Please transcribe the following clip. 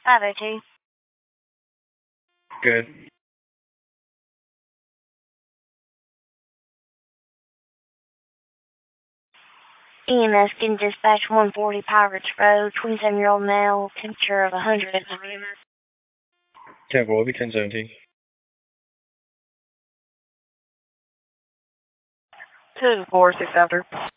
502. Good. EMS can dispatch 140 Pirates Road, 27-year-old male, temperature of 100. 10 will be 1017. 2-4, 6 after.